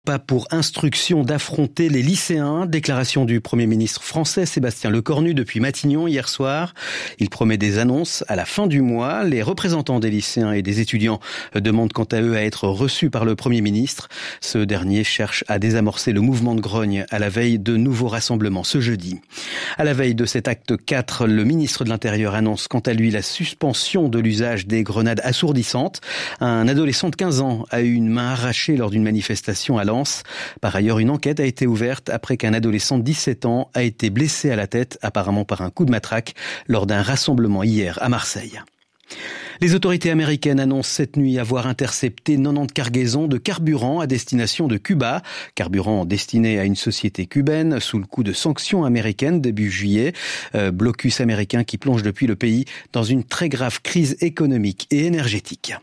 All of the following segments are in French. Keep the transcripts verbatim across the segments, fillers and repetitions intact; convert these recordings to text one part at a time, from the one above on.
Pas pour instruction d'affronter les lycéens. Déclaration du Premier ministre français Sébastien Lecornu depuis Matignon hier soir. Il promet des annonces à la fin du mois. Les représentants des lycéens et des étudiants demandent quant à eux à être reçus par le Premier ministre. Ce dernier cherche à désamorcer le mouvement de grogne à la veille de nouveaux rassemblements ce jeudi. À la veille de cet acte quatre, le ministre de l'Intérieur annonce quant à lui la suspension de l'usage des grenades assourdissantes. Un adolescent de quinze ans a eu une main arrachée lors d'une manifestation à Par ailleurs, une enquête a été ouverte après qu'un adolescent de dix-sept ans a été blessé à la tête, apparemment par un coup de matraque, lors d'un rassemblement hier à Marseille. Les autorités américaines annoncent cette nuit avoir intercepté quatre-vingt-dix cargaisons de carburant à destination de Cuba. Carburant destiné à une société cubaine sous le coup de sanctions américaines début juillet. Euh, blocus américain qui plonge depuis le pays dans une très grave crise économique et énergétique.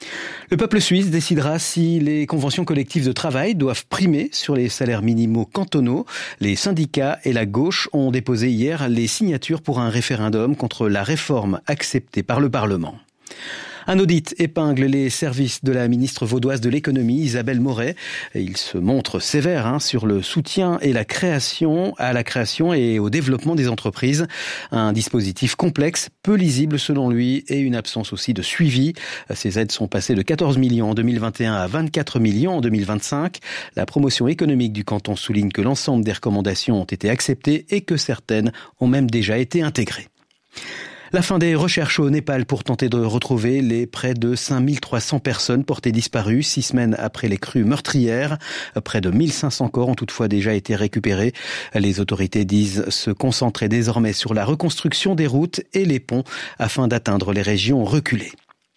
Le peuple suisse décidera si les conventions collectives de travail doivent primer sur les salaires minimaux cantonaux. Les syndicats et la gauche ont déposé hier les signatures pour un référendum contre la réforme acceptée par le Parlement. Un audit épingle les services de la ministre vaudoise de l'économie, Isabelle Moret. Il se montre sévère hein, sur le soutien et la création, à la création et au développement des entreprises. Un dispositif complexe, peu lisible selon lui, et une absence aussi de suivi. Ces aides sont passées de quatorze millions en deux mille vingt et un à vingt-quatre millions en deux mille vingt-cinq. La promotion économique du canton souligne que l'ensemble des recommandations ont été acceptées et que certaines ont même déjà été intégrées. La fin des recherches au Népal pour tenter de retrouver les près de cinq mille trois cents personnes portées disparues six semaines après les crues meurtrières. Près de mille cinq cents corps ont toutefois déjà été récupérés. Les autorités disent se concentrer désormais sur la reconstruction des routes et les ponts afin d'atteindre les régions reculées.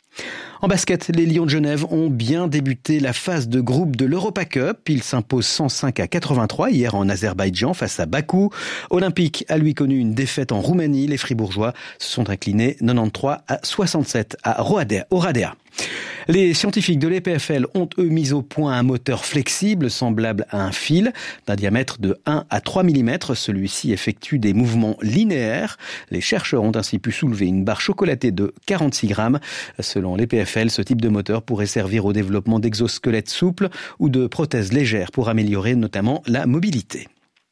En basket, les Lions de Genève ont bien débuté la phase de groupe de l'Europa Cup. Ils s'imposent cent cinq à quatre-vingt-trois hier en Azerbaïdjan face à Bakou. Olympique a lui connu une défaite en Roumanie. Les Fribourgeois se sont inclinés quatre-vingt-treize à soixante-sept à Oradea. Les scientifiques de l'E P F L ont eux mis au point un moteur flexible semblable à un fil d'un diamètre de un à trois millimètres. Celui-ci effectue des mouvements linéaires. Les chercheurs ont ainsi pu soulever une barre chocolatée de quarante-six grammes. Selon l'E P F L, ce type de moteur pourrait servir au développement d'exosquelettes souples ou de prothèses légères pour améliorer notamment la mobilité.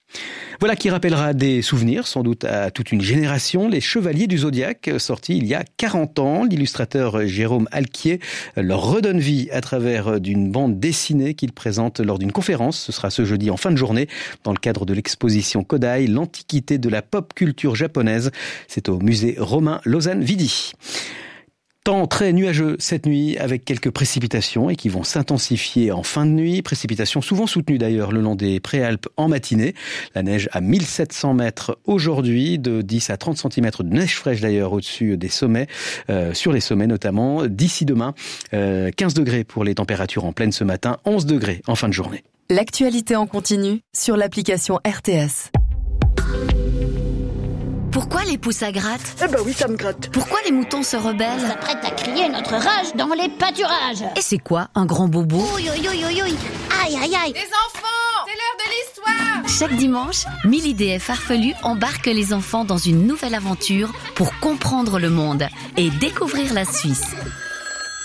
Voilà qui rappellera des souvenirs, sans doute à toute une génération, les Chevaliers du Zodiaque, sortis il y a quarante ans. L'illustrateur Jérôme Alquier leur redonne vie à travers d'une bande dessinée qu'il présente lors d'une conférence. Ce sera ce jeudi en fin de journée, dans le cadre de l'exposition Kodai, l'antiquité de la pop culture japonaise. C'est au musée Romain Lausanne-Vidi. Temps très nuageux cette nuit avec quelques précipitations et qui vont s'intensifier en fin de nuit. Précipitations souvent soutenues d'ailleurs le long des Préalpes en matinée. La neige à mille sept cents mètres aujourd'hui, de dix à trente centimètres de neige fraîche d'ailleurs au-dessus des sommets, euh, sur les sommets notamment. D'ici demain, euh, quinze degrés pour les températures en pleine ce matin, onze degrés en fin de journée. L'actualité en continu sur l'application R T S. Pourquoi les pouces à gratte ? Eh ben oui, ça me gratte. Pourquoi les moutons se rebellent ? On s'apprête à crier notre rage dans les pâturages. Et c'est quoi un grand bobo ? Ouïe, ouïe, ouïe, ouïe, ouïe. Aïe, aïe, aïe. Les enfants, c'est l'heure de l'histoire. Chaque dimanche, mille idées farfelues embarquent les enfants dans une nouvelle aventure pour comprendre le monde et découvrir la Suisse. Allô ?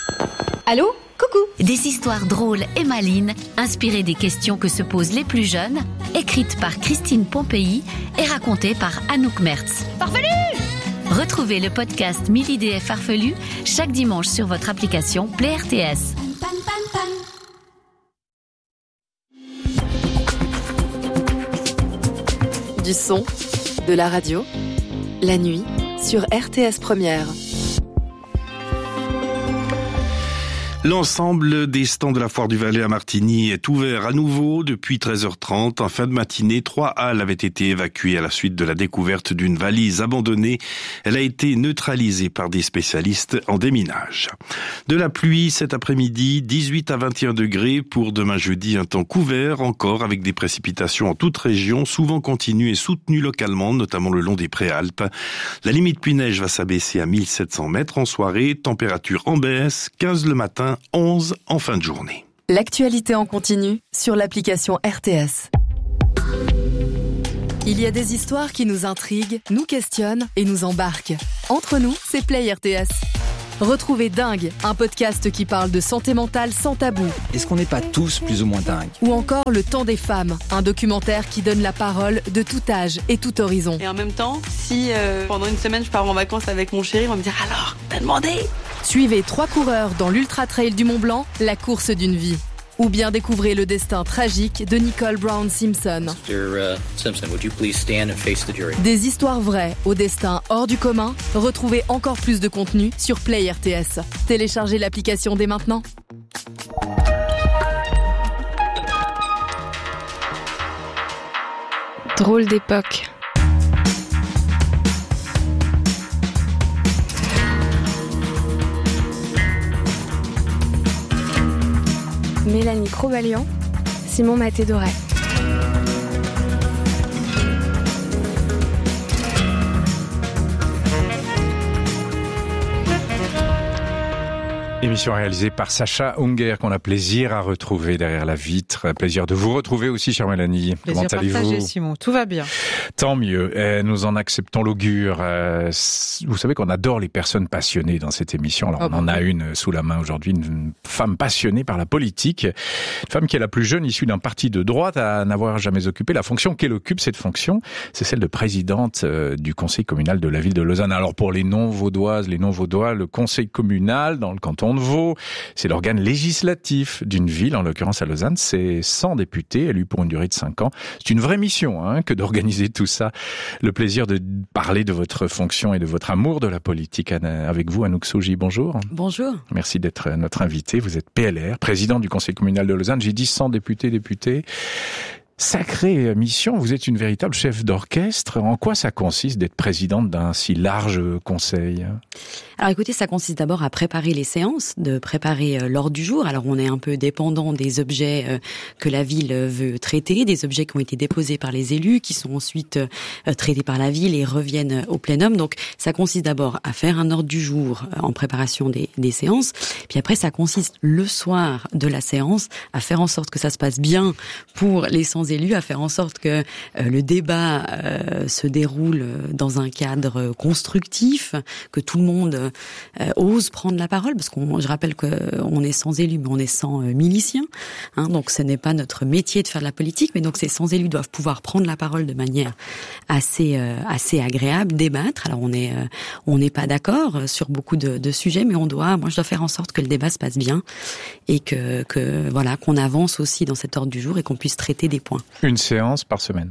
Coucou. Des histoires drôles et malines, inspirées des questions que se posent les plus jeunes, écrites par Christine Pompéi et racontées par Anouk Mertz. Farfelu ! Retrouvez le podcast mille idées farfelues chaque dimanche sur votre application Play R T S. Pam, pam, pam. Du son, de la radio, la nuit sur R T S Première. L'ensemble des stands de la Foire du Valais à Martigny est ouvert à nouveau depuis treize heures trente. En fin de matinée, trois halles avaient été évacuées à la suite de la découverte d'une valise abandonnée. Elle a été neutralisée par des spécialistes en déminage. De la pluie cet après-midi, dix-huit à vingt et un degrés. Pour demain jeudi, un temps couvert encore avec des précipitations en toute région, souvent continues et soutenues localement, notamment le long des Préalpes. La limite pluie-neige va s'abaisser à mille sept cents mètres en soirée. Température en baisse, quinze le matin, onze en fin de journée. L'actualité en continu sur l'application R T S. Il y a des histoires qui nous intriguent, nous questionnent et nous embarquent. Entre nous, c'est Play R T S. Retrouvez Dingue, un podcast qui parle de santé mentale sans tabou. Est-ce qu'on n'est pas tous plus ou moins dingues ? Ou encore Le Temps des femmes, un documentaire qui donne la parole de tout âge et tout horizon. Et en même temps, si euh, pendant une semaine je pars en vacances avec mon chéri, on va me dire alors, t'as demandé ? Suivez trois coureurs dans l'Ultra Trail du Mont Blanc, la course d'une vie. Ou bien découvrez le destin tragique de Nicole Brown Simpson. mister Simpson, would you please stand and face the jury? Des histoires vraies au destin hors du commun. Retrouvez encore plus de contenu sur Play R T S. Téléchargez l'application dès maintenant. Drôle d'époque. Mélanie Crobalian, Simon Maté-Doré. Émission réalisée par Sacha Unger, qu'on a plaisir à retrouver derrière la vitre. Plaisir de vous retrouver aussi, chère Mélanie. Plaisir Comment allez-vous ? partagé, Simon. Tout va bien. Tant mieux. Eh, nous en acceptons l'augure. Euh, vous savez qu'on adore les personnes passionnées dans cette émission. Alors, oh, on en a une sous la main aujourd'hui, une femme passionnée par la politique. Une femme qui est la plus jeune, issue d'un parti de droite, à n'avoir jamais occupé la fonction qu'elle occupe. Cette fonction, c'est celle de présidente euh, du conseil communal de la ville de Lausanne. Alors, pour les non-vaudoises, les non-vaudois, le conseil communal dans le canton de Vaud, c'est l'organe législatif d'une ville, en l'occurrence à Lausanne. C'est cent députés élus pour une durée de cinq ans. C'est une vraie mission hein, que d'organiser tout ça. Le plaisir de parler de votre fonction et de votre amour de la politique avec vous, Anouk Souji. Bonjour. Bonjour. Merci d'être notre invité. Vous êtes P L R, président du conseil communal de Lausanne. J'ai dit cent députés, députés. Sacrée mission, vous êtes une véritable chef d'orchestre. En quoi ça consiste d'être présidente d'un si large conseil ? Alors écoutez, ça consiste d'abord à préparer les séances, de préparer euh, l'ordre du jour. Alors on est un peu dépendant des objets euh, que la ville veut traiter, des objets qui ont été déposés par les élus, qui sont ensuite euh, traités par la ville et reviennent au plénum. Donc ça consiste d'abord à faire un ordre du jour euh, en préparation des, des séances. Puis après, ça consiste le soir de la séance à faire en sorte que ça se passe bien pour les cent élus, à faire en sorte que euh, le débat euh, se déroule dans un cadre constructif, que tout le monde Euh, ose prendre la parole, parce qu'on, je rappelle qu'on est sans élus, mais on est sans euh, miliciens, hein, donc ce n'est pas notre métier de faire de la politique, mais donc ces sans élus doivent pouvoir prendre la parole de manière assez euh, assez agréable, débattre. Alors on est euh, on n'est pas d'accord sur beaucoup de, de sujets, mais on doit, moi je dois faire en sorte que le débat se passe bien et que que voilà qu'on avance aussi dans cet ordre du jour et qu'on puisse traiter des points. Une séance par semaine.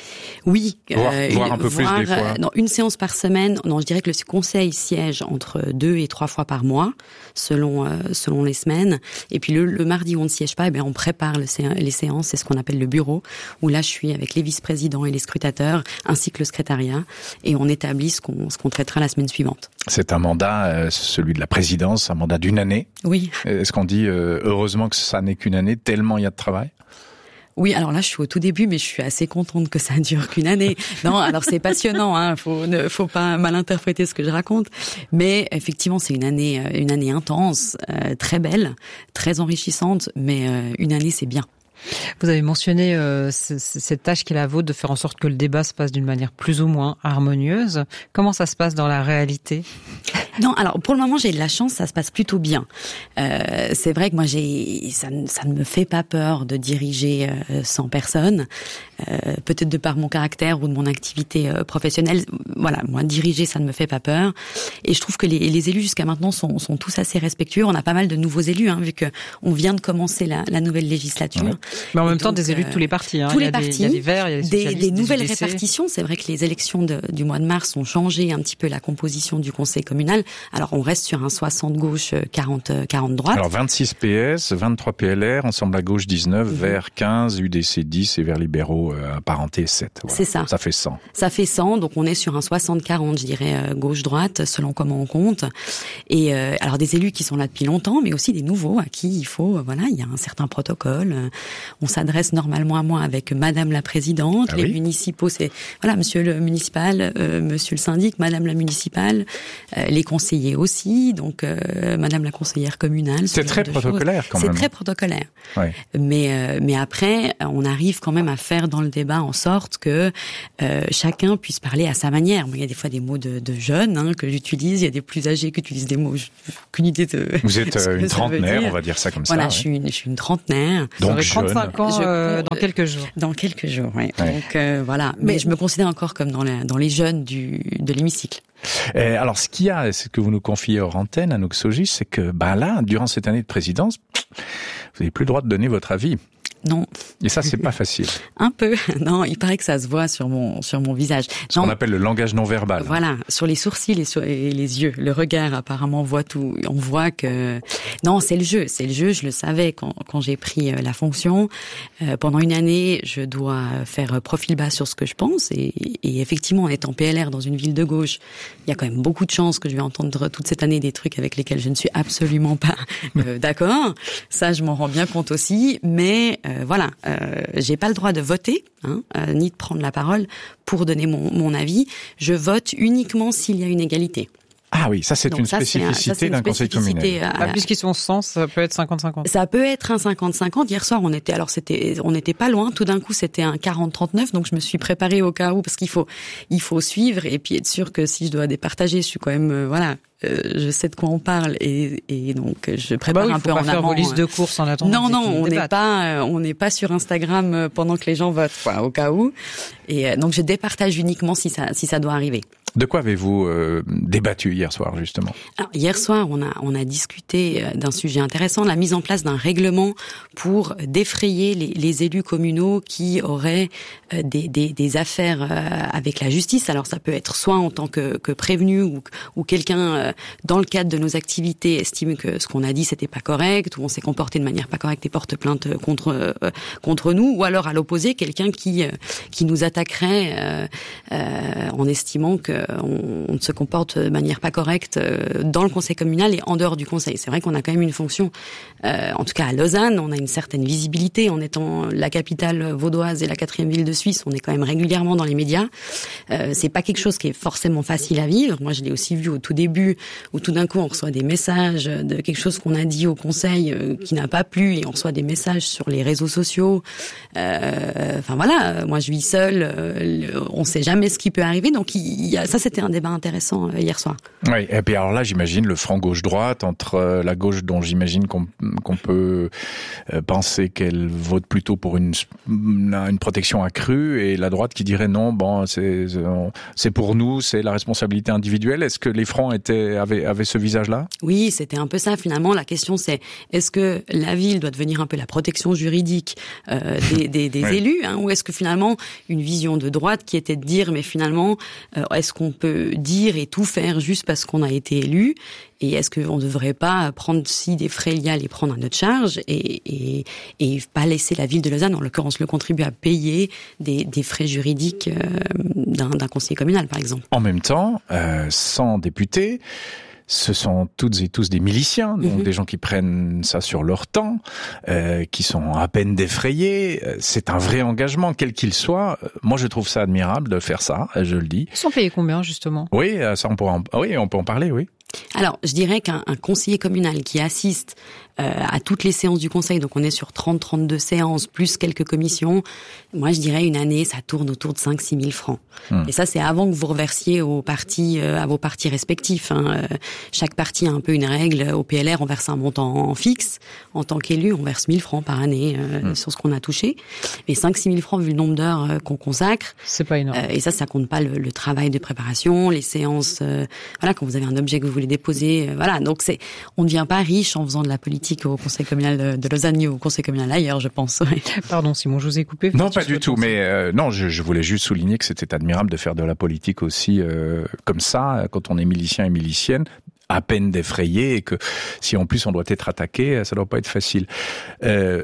Oui, voir, euh, voir un peu voir, plus des fois. Non, une séance par semaine. Non, je dirais que le conseil siège entre deux et trois fois par mois, selon euh, selon les semaines. Et puis le, le mardi où on ne siège pas, eh bien on prépare le, les séances. C'est ce qu'on appelle le bureau, où là je suis avec les vice-présidents et les scrutateurs, ainsi que le secrétariat, et on établit ce qu'on ce qu'on traitera la semaine suivante. C'est un mandat, euh, celui de la présidence, un mandat d'une année. Oui. Est-ce qu'on dit euh, heureusement que ça n'est qu'une année, tellement il y a de travail? Oui, alors là, je suis au tout début, mais je suis assez contente que ça dure qu'une année. Non, alors c'est passionnant, hein. Faut ne, faut pas mal interpréter ce que je raconte. Mais effectivement, c'est une année, une année intense, euh, très belle, très enrichissante. Mais euh, une année, c'est bien. Vous avez mentionné euh, c- cette tâche qui est la vôtre de faire en sorte que le débat se passe d'une manière plus ou moins harmonieuse. Comment ça se passe dans la réalité ? Non, alors pour le moment j'ai de la chance, ça se passe plutôt bien. Euh, c'est vrai que moi j'ai, ça, ça ne me fait pas peur de diriger euh, cent personnes, euh, peut-être de par mon caractère ou de mon activité euh, professionnelle. Voilà, moi diriger ça ne me fait pas peur. Et je trouve que les, les élus jusqu'à maintenant sont, sont tous assez respectueux. On a pas mal de nouveaux élus, hein, vu que on vient de commencer la, la nouvelle législature. Ouais. Mais en même donc, temps des élus de tous les partis. Hein. Tous il les partis, des, il y a des Verts, il y a des socialistes, des, des nouvelles des U D C. Répartitions. C'est vrai que les élections de, du mois de mars ont changé un petit peu la composition du conseil communal. Alors on reste sur un soixante gauche, quarante, quarante droite. Alors vingt-six P S, vingt-trois P L R, Ensemble à gauche dix-neuf, mmh. Verts quinze, U D C dix et Verts libéraux euh, apparentés sept. Voilà. C'est ça. Ça fait cent. Ça fait cent, donc on est sur un soixante quarante, je dirais, euh, gauche-droite, selon comment on compte. Et euh, alors des élus qui sont là depuis longtemps, mais aussi des nouveaux à qui il faut, euh, voilà, il y a un certain protocole. Euh, on s'adresse normalement à moi avec Madame la Présidente, ah les oui municipaux, c'est voilà, Monsieur le municipal, euh, Monsieur le syndic, Madame la municipale, euh, les conseillers aussi, donc euh, Madame la conseillère communale. C'est très protocolaire choses. quand même. C'est très protocolaire. Ouais. Mais euh, mais après, on arrive quand même à faire dans le débat en sorte que euh, chacun puisse parler à sa manière. Bon, il y a des fois des mots de, de jeunes hein, que j'utilise, il y a des plus âgés qui utilisent des mots. Qu'une idée de. Vous êtes euh, une trentenaire, on va dire ça comme voilà, ça. Voilà, je suis une, je suis une trentenaire. Donc trente-cinq jeune. ans euh, je, dans quelques jours. Dans quelques jours, oui. Ouais. Donc euh, voilà. Mais, Mais je me considère encore comme dans les, dans les jeunes du de l'hémicycle. Et alors, ce qu'il y a, ce que vous nous confiez hors antenne, Anouk Sogi, c'est que, ben là, durant cette année de présidence, vous n'avez plus le droit de donner votre avis. Non. Et ça, c'est pas facile. Un peu. Non, il paraît que ça se voit sur mon sur mon visage. Ce qu'on appelle le langage non verbal. Voilà, sur les sourcils et, sur, et les yeux, le regard apparemment voit tout. On voit que non, c'est le jeu, c'est le jeu. Je le savais quand quand j'ai pris la fonction. Euh, pendant une année, je dois faire profil bas sur ce que je pense et, et effectivement, en étant P L R dans une ville de gauche, il y a quand même beaucoup de chances que je vais entendre toute cette année des trucs avec lesquels je ne suis absolument pas euh, d'accord. Ça, je m'en rends bien compte aussi, mais Euh, voilà, euh, j'ai pas le droit de voter, hein, euh, ni de prendre la parole pour donner mon, mon avis. Je vote uniquement s'il y a une égalité. Ah oui, ça c'est Donc une ça, spécificité c'est un, ça, d'un conseil communal. À... Ah, puisqu'ils sont cent, ça peut être cinquante cinquante. Ça peut être un cinquante cinquante. Hier soir, on était, alors c'était, on n'était pas loin. Tout d'un coup, c'était un quarante trente-neuf. Donc je me suis préparée au cas où, parce qu'il faut, il faut suivre et puis être sûr que si je dois départager, je suis quand même, euh, voilà. Euh, je sais de quoi on parle et, et donc je prépare bah oui, un peu en amont. Faut pas faire vos listes de courses en attendant. Non, non, on n'est pas, on n'est pas sur Instagram pendant que les gens votent, quoi, au cas où. Et donc je départage uniquement si ça, si ça doit arriver. De quoi avez-vous euh, débattu hier soir, justement? Alors, hier soir, on a, on a discuté d'un sujet intéressant, la mise en place d'un règlement pour défrayer les, les élus communaux qui auraient des, des, des affaires avec la justice. Alors, ça peut être soit en tant que, que prévenu ou, ou quelqu'un, dans le cadre de nos activités, estime que ce qu'on a dit, c'était pas correct, ou on s'est comporté de manière pas correcte et porte plainte contre, contre nous, ou alors, à l'opposé, quelqu'un qui, qui nous attaquerait euh, euh, en estimant que On, on se comporte de manière pas correcte dans le conseil communal et en dehors du conseil. C'est vrai qu'on a quand même une fonction, euh, en tout cas à Lausanne, on a une certaine visibilité en étant la capitale vaudoise et la quatrième ville de Suisse. On est quand même régulièrement dans les médias. Euh, c'est pas quelque chose qui est forcément facile à vivre. Moi, je l'ai aussi vu au tout début, où tout d'un coup on reçoit des messages de quelque chose qu'on a dit au conseil euh, qui n'a pas plu, et on reçoit des messages sur les réseaux sociaux. Euh, enfin voilà, moi je vis seule, euh, on sait jamais ce qui peut arriver. Donc il y a ça. C'était un débat intéressant euh, hier soir. Oui, et puis alors là, j'imagine le front gauche-droite entre euh, la gauche dont j'imagine qu'on, qu'on peut euh, penser qu'elle vote plutôt pour une, une protection accrue, et la droite qui dirait non, bon, c'est, c'est pour nous, c'est la responsabilité individuelle. Est-ce que les fronts étaient, avaient, avaient ce visage-là? Oui, c'était un peu ça finalement. La question c'est, est-ce que la ville doit devenir un peu la protection juridique euh, des, des, des oui. élus, hein, ou est-ce que finalement une vision de droite qui était de dire, mais finalement, euh, est-ce qu'on peut dire et tout faire juste parce qu'on a été élu, et est-ce qu'on ne devrait pas prendre si des frais liés à les prendre à notre charge et, et, et pas laisser la ville de Lausanne, en l'occurrence le contribuer à payer des, des frais juridiques euh, d'un, d'un conseiller communal par exemple. En même temps, euh, sans députés, ce sont toutes et tous des miliciens, donc mmh. des gens qui prennent ça sur leur temps, euh, qui sont à peine défrayés. C'est un vrai engagement, quel qu'il soit. Moi, je trouve ça admirable de faire ça, je le dis. Ils sont payés combien, justement? Oui, ça on pourra en... oui, on peut en parler, oui. Alors, je dirais qu'un un conseiller communal qui assiste euh, à toutes les séances du conseil, donc on est sur trente à trente-deux séances, plus quelques commissions, moi je dirais une année, ça tourne autour de cinq à six mille francs. Hum. Et ça, c'est avant que vous reversiez aux partis, euh, à vos partis respectifs. Hein. Euh, chaque parti a un peu une règle. Au P L R, on verse un montant fixe. En tant qu'élu, on verse mille francs par année euh, hum. sur ce qu'on a touché. Mais cinq à six mille francs, vu le nombre d'heures euh, qu'on consacre, c'est pas énorme. Euh, et ça, ça compte pas le, le travail de préparation, les séances. Euh, voilà, quand vous avez un objet que vous voulez déposer, euh, voilà. Donc c'est, on ne devient pas riche en faisant de la politique au conseil communal de Lausanne ou au conseil communal ailleurs, je pense. Ouais. Pardon, Simon, je vous ai coupé. Non, pas du tout. Mais euh, non, je, je voulais juste souligner que c'était admirable de faire de la politique aussi euh, comme ça, quand on est milicien et milicienne, à peine défrayé, et que si en plus on doit être attaqué, ça doit pas être facile. Euh,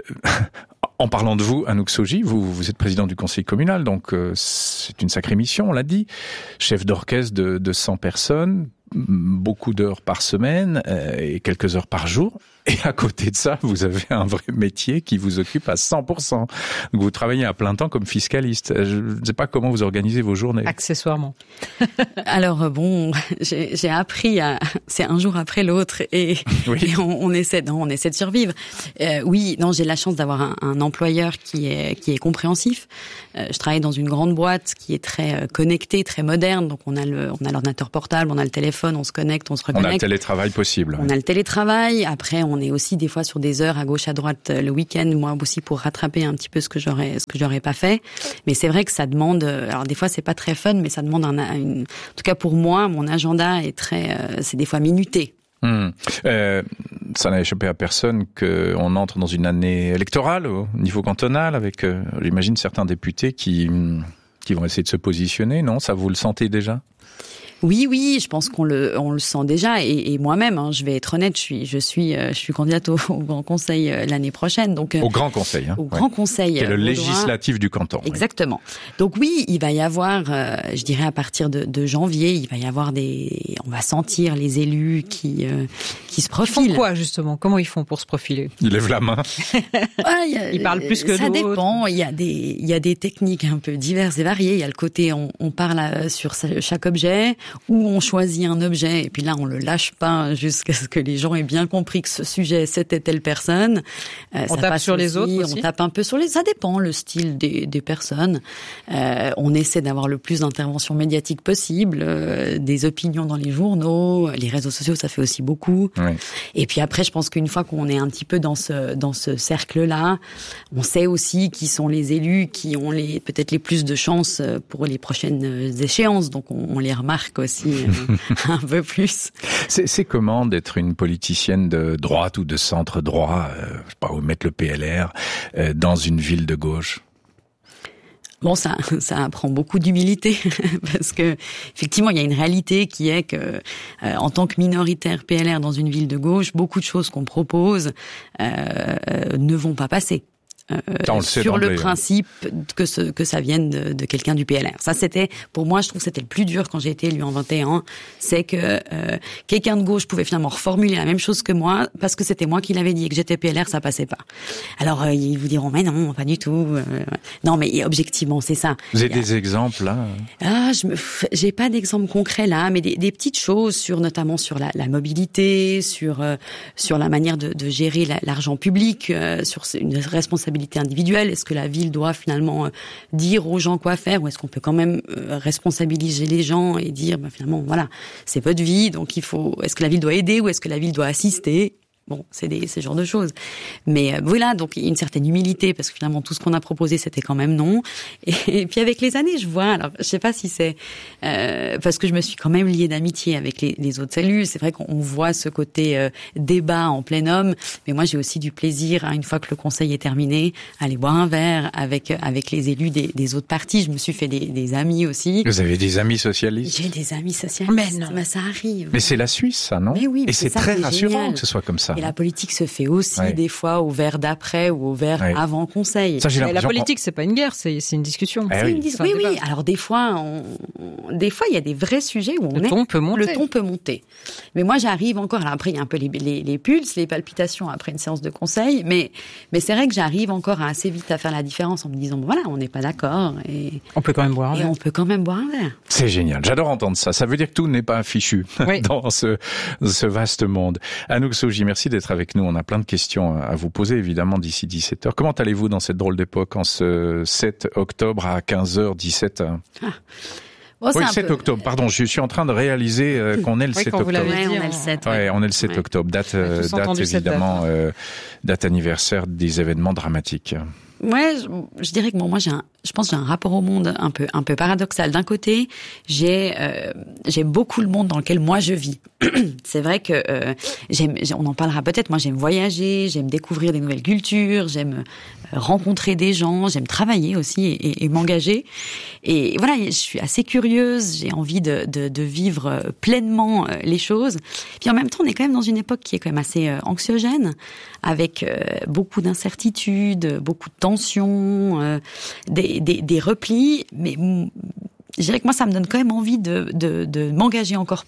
en parlant de vous, Anouk Sogi, vous, vous êtes président du conseil communal, donc euh, c'est une sacrée mission, on l'a dit. Chef d'orchestre de, de cent personnes, beaucoup d'heures par semaine euh, et quelques heures par jour. Et à côté de ça, vous avez un vrai métier qui vous occupe à cent pour cent. Donc vous travaillez à plein temps comme fiscaliste. Je ne sais pas comment vous organisez vos journées. Accessoirement. Alors bon, j'ai, j'ai appris à, c'est un jour après l'autre et, oui. et on, on essaie, non, on essaie de survivre. Euh, oui, non, j'ai la chance d'avoir un, un employeur qui est qui est compréhensif. Euh, je travaille dans une grande boîte qui est très connectée, très moderne. Donc on a le, on a l'ordinateur portable, on a le téléphone, on se connecte, on se reconnecte. On a le télétravail possible. On a le télétravail. Après, on est aussi des fois sur des heures à gauche à droite le week-end, moi aussi pour rattraper un petit peu ce que j'aurais ce que j'aurais pas fait. Mais c'est vrai que ça demande. Alors des fois c'est pas très fun, mais ça demande un, une. En tout cas pour moi, mon agenda est très. Euh, c'est des fois minuté. Hum. Euh, ça n'a échappé à personne qu'on entre dans une année électorale au niveau cantonal avec, euh, j'imagine, certains députés qui qui vont essayer de se positionner. Non, ça vous le sentez déjà ? Oui, oui, je pense qu'on le, on le sent déjà. Et, et moi-même, hein, je vais être honnête, je suis, je suis, je suis candidate au, au Grand Conseil l'année prochaine. Donc au Grand Conseil. Hein, au Grand ouais. Conseil. Qui est le législatif du canton. Exactement. Oui. Donc oui, il va y avoir, euh, je dirais à partir de, de janvier, il va y avoir des, on va sentir les élus qui, euh, qui se profilent. Ils font quoi justement ? Comment ils font pour se profiler ? Ils lèvent la main. Ouais, y a, ils parlent plus que ça d'autres. Ça dépend. Il y a des, il y a des techniques un peu diverses et variées. Il y a le côté, on, on parle sur chaque objet, ou on choisit un objet et puis là on le lâche pas jusqu'à ce que les gens aient bien compris que ce sujet c'était telle personne. Euh, on ça tape sur aussi, les autres aussi. On tape un peu sur les. Ça dépend le style des, des personnes. Euh, on essaie d'avoir le plus d'interventions médiatiques possible, euh, des opinions dans les journaux, les réseaux sociaux ça fait aussi beaucoup. Oui. Et puis après je pense qu'une fois qu'on est un petit peu dans ce dans ce cercle là, on sait aussi qui sont les élus qui ont les peut-être les plus de chances pour les prochaines échéances. Donc on, on les remarque aussi. Un peu plus. C'est, c'est comment d'être une politicienne de droite ou de centre droit, euh, je sais pas où mettre le P L R, euh, dans une ville de gauche? Bon, ça, ça apprend beaucoup d'humilité parce que effectivement, il y a une réalité qui est que, euh, en tant que minoritaire P L R dans une ville de gauche, beaucoup de choses qu'on propose euh, ne vont pas passer. Euh, le sur le principe que ce, que ça vienne de, de quelqu'un du P L R. Ça, c'était, pour moi, je trouve que c'était le plus dur quand j'ai été élue en vingt et un, c'est que euh, quelqu'un de gauche pouvait finalement reformuler la même chose que moi, parce que c'était moi qui l'avais dit et que j'étais P L R, ça passait pas. Alors, euh, ils vous diront, mais non, pas du tout. Euh, non, mais objectivement, c'est ça. Vous avez des exemples, là? Ah, je me, j'ai pas d'exemple concret, là, mais des, des petites choses sur, notamment sur la, la mobilité, sur, euh, sur la manière de, de gérer la, l'argent public, euh, sur une responsabilité individuelle. Est-ce que la ville doit finalement euh, dire aux gens quoi faire, ou est-ce qu'on peut quand même euh, responsabiliser les gens et dire bah, finalement voilà, c'est votre vie, donc il faut, est-ce que la ville doit aider ou est-ce que la ville doit assister? Bon, c'est des, ce genre de choses. Mais euh, voilà, donc il y a une certaine humilité parce que finalement tout ce qu'on a proposé c'était quand même non. Et, et puis avec les années, je vois, alors je sais pas si c'est euh, parce que je me suis quand même liée d'amitié avec les, les autres élus. C'est vrai qu'on voit ce côté euh, débat en plein homme, mais moi j'ai aussi du plaisir, hein, une fois que le conseil est terminé, à aller boire un verre avec avec les élus des, des autres partis. Je me suis fait des, des amis aussi. Vous avez des amis socialistes? J'ai des amis socialistes. Mais non, bah, ça arrive. Mais c'est la Suisse, ça, non? Mais oui, et c'est, c'est très rassurant génial. Que ce soit comme ça. Et la politique se fait aussi ouais. des fois au verre d'après ou au verre ouais. avant conseil. Ça, la politique, c'est pas une guerre, c'est, c'est une discussion. Eh c'est oui, une dis- oui, oui. Alors des fois, on, on, des fois, il y a des vrais sujets où on le est. Ton peut monter. Le ton peut monter. Mais moi, j'arrive encore. Alors après, il y a un peu les, les, les pulses, les palpitations après une séance de conseil. Mais, mais c'est vrai que j'arrive encore assez vite à faire la différence en me disant bon, voilà, on n'est pas d'accord et on peut quand même boire un et verre. on peut quand même boire un verre. C'est génial. J'adore entendre ça. Ça veut dire que tout n'est pas fichu oui. dans ce, ce vaste monde. Anouk Soji, merci d'être avec nous. On a plein de questions à vous poser, évidemment, d'ici dix-sept heures. Comment allez-vous dans cette drôle d'époque en ce sept octobre à quinze heures dix-sept? Ah. Bon, oui, sept peu... octobre, pardon, je suis en train de réaliser euh, qu'on est le oui, sept octobre. Ouais, on est le sept. Ouais, on est le sept ouais. octobre, date, euh, date évidemment, date. Euh, date anniversaire des événements dramatiques. Ouais, je, je dirais que bon, moi j'ai un, je pense que j'ai un rapport au monde un peu, un peu paradoxal. D'un côté, j'ai, euh, j'aime beaucoup le monde dans lequel moi je vis. C'est vrai que euh, j'aime, on en parlera peut-être. Moi, j'aime voyager, j'aime découvrir des nouvelles cultures, j'aime rencontrer des gens, j'aime travailler aussi et, et, et m'engager. Et voilà, je suis assez curieuse, j'ai envie de, de, de vivre pleinement les choses. Puis en même temps, on est quand même dans une époque qui est quand même assez anxiogène, avec euh, beaucoup d'incertitudes, beaucoup de tensions, euh, des, des, des replis. Mais je dirais que moi, ça me donne quand même envie de, de, de m'engager encore plus.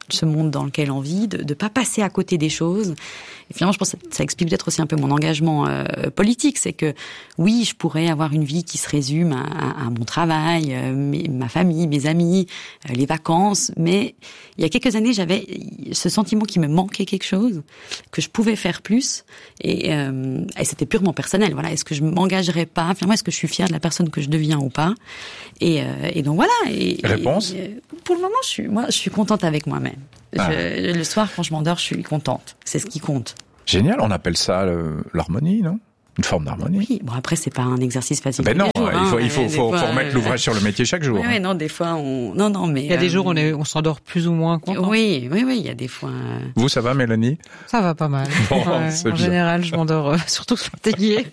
ce monde dans lequel on vit, de ne pas passer à côté des choses. Et finalement, je pense que ça explique peut-être aussi un peu mon engagement euh, politique. C'est que, oui, je pourrais avoir une vie qui se résume à, à, à mon travail, euh, mes, ma famille, mes amis, euh, les vacances. Mais il y a quelques années, j'avais ce sentiment qu'il me manquait quelque chose, que je pouvais faire plus. Et, euh, et c'était purement personnel. Voilà, est-ce que je m'engagerais pas? Finalement, est-ce que je suis fière de la personne que je deviens ou pas? Et, euh, et donc voilà. Et, Réponse? et, pour le moment, je suis, moi, je suis contente avec moi-même. Ah. Je, le soir, quand je m'endors, je suis contente. C'est ce qui compte. Génial, on appelle ça le, l'harmonie, non? Une forme d'harmonie. Oui, bon après c'est pas un exercice facile. Ben non, jours, il faut, hein, il faut, faut, fois, faut remettre euh... l'ouvrage sur le métier chaque jour. Oui, oui, non, des fois on, non, non, mais il y a des euh... jours où on, est... on s'endort plus ou moins content. Oui, oui, oui, il y a des fois. Euh... Vous, ça va, Mélanie? Ça va pas mal. Bon, ouais, en bien. Général, je m'endors euh, surtout fatiguée.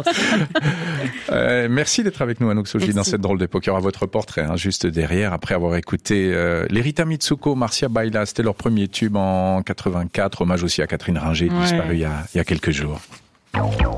euh, merci d'être avec nous, Anouk Soulji, dans cette drôle d'époque. Il y aura votre portrait, hein, juste derrière, après avoir écouté euh, les Rita Mitsuko, Marcia Baila. C'était leur premier tube en quatre-vingt-quatre. Hommage aussi à Catherine Ringer, ouais. disparue il y a, il y a quelques jours.